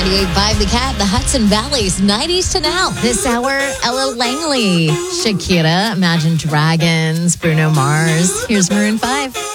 98.5 The Cat, the Hudson Valley's 90s to now. This hour, Ella Langley, Shakira, Imagine Dragons, Bruno Mars. Here's Maroon 5.